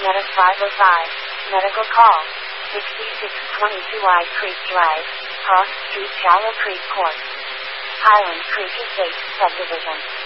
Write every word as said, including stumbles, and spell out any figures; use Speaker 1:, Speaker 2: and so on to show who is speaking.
Speaker 1: Meta five oh five, medical call, sixty-six twenty-two I Creek Drive, Cross Street, Shallow Creek Court, Highland Creek Estates Subdivision.